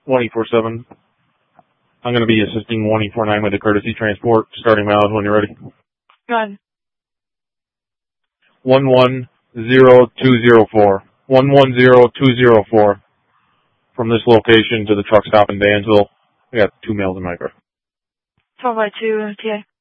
24/7. I'm going to be assisting 1849 with the courtesy transport, starting mileage when you're ready. Go ahead. 110204. 110204. From this location to the truck stop in Dansville, I got 2 males in my car. 12 by 2 TA.